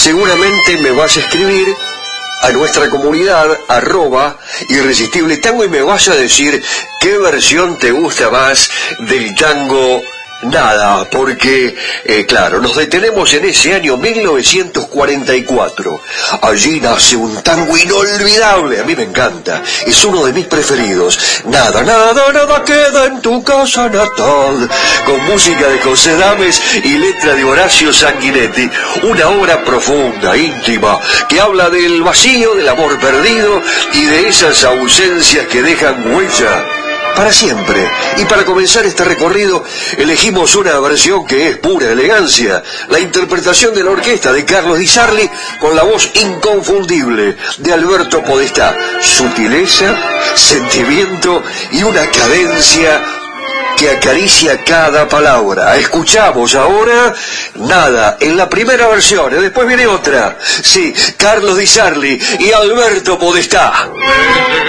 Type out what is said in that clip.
seguramente me vas a escribir a nuestra comunidad, @Irresistible Tango, y me vas a decir qué versión te gusta más del tango Nada, porque, claro, nos detenemos en ese año 1944. Allí nace un tango inolvidable, a mí me encanta, es uno de mis preferidos. Nada, nada, nada queda en tu casa natal, con música de José Dames y letra de Horacio Sanguinetti. Una obra profunda, íntima, que habla del vacío, del amor perdido y de esas ausencias que dejan huella para siempre. Y para comenzar este recorrido elegimos una versión que es pura elegancia, la interpretación de la orquesta de Carlos Di Sarli con la voz inconfundible de Alberto Podestá, sutileza, sentimiento y una cadencia que acaricia cada palabra. Escuchamos ahora Nada en la primera versión, después viene otra, sí, Carlos Di Sarli y Alberto Podestá.